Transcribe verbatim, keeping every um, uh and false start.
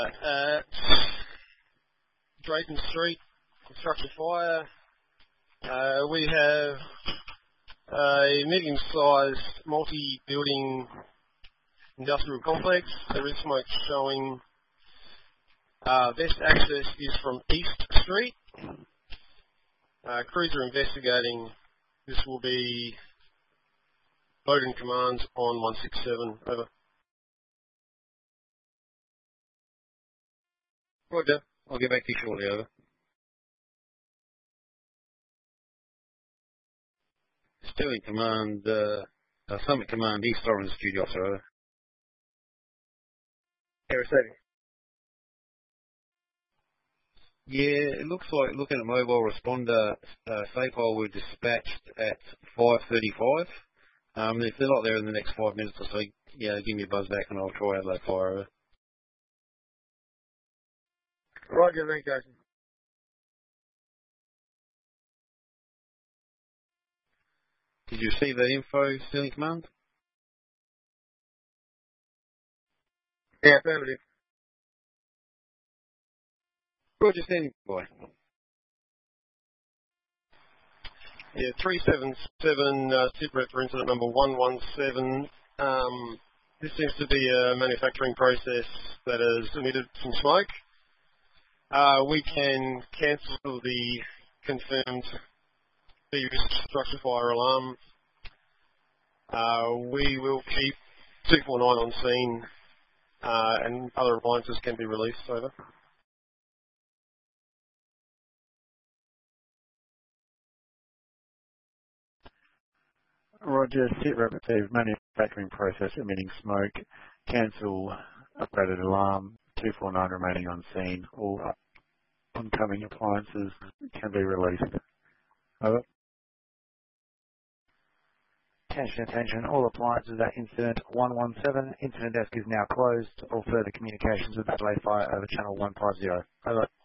at Drayton Street, structure fire. Uh, we have a medium-sized multi-building industrial complex. There is smoke showing. Uh, best access is from East Street. Uh, crews are investigating. This will be Bowden Commands on one six seven. Over. Roger. I'll get back to you shortly. Over. Sterling Command, uh, uh, Summit Command, East Orange Studio Officer. Over. Yeah, receiving. Yeah, it looks like looking at mobile responder, uh, SAPOL were dispatched at five thirty-five. Um, if they're not there in the next five minutes or so, yeah, give me a buzz back and I'll try out that fire. Over. Roger, thanks, Jason. Did you receive that info, Sterling Command? Yeah, affirmative. Roger, standing by. Yeah, three seven seven, uh, SITREP for incident number one one seven. Um, this seems to be a manufacturing process that has emitted some smoke. Uh, we can cancel the confirmed de-risk structure fire alarm. Uh, we will keep two four nine on scene, uh, and other appliances can be released. Over. Roger, SITREP received manufacturing process emitting smoke. Cancel upgraded alarm. two four nine remaining on scene. All oncoming appliances can be released. Over. Attention, attention, all appliances at incident one one seven. Incident desk is now closed. All further communications with Adelaide Fire over channel one five zero. Over.